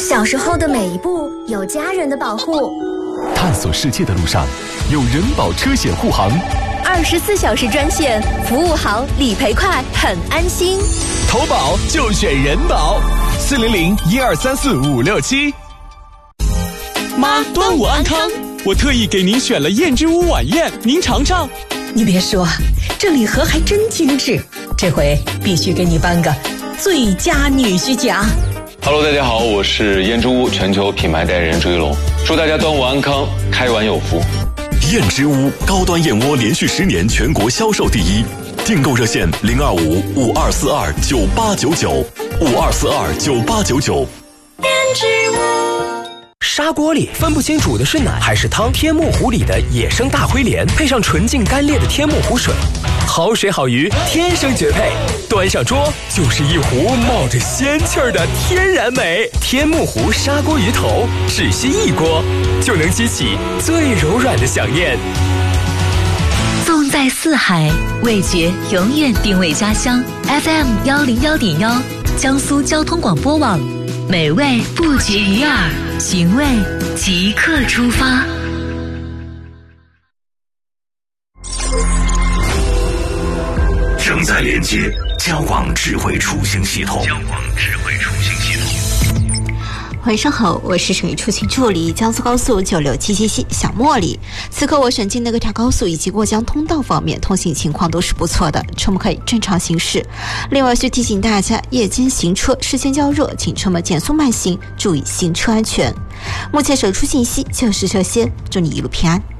小时候的每一步有家人的保护， 探索世界的路上有人保车险护航 ，24小时专线，服务好，理赔快，很安心。 投保就选人保，400-1234-567。 妈，端午安康！我特意给您选了燕之屋晚宴，您尝尝。 你别说，这礼盒还真精致，这回必须给你颁个最佳女婿奖。 Hello， 大家好，我是燕之屋全球品牌代言人朱一龙，祝大家端午安康，开碗有福。 燕之屋高端燕窝连续10年全国销售第一，订购热线025-5242-9899，5242-9899。 燕之屋。 砂锅里分不清煮的是奶还是汤，天目湖里的野生大灰鲢配上纯净干裂的天目湖水，好水好鱼天生绝配，端上桌就是一壶冒着仙气儿的天然美。天目湖砂锅鱼头，只需一锅就能激起最柔软的想念。 纵在四海，味觉永远定位家乡。FM 101.1，江苏交通广播网，美味不绝于耳，寻味即刻出发。 正在连接交广智慧出行系统。 晚上好，我是省域出行助理江苏高速96777小茉莉。此刻我省境那个条高速以及过江通道方面通行情况都是不错的，车们可以正常行驶。另外需提醒大家，夜间行车视线较弱，请车们减速慢行，注意行车安全。目前手出信息就是这些，祝你一路平安。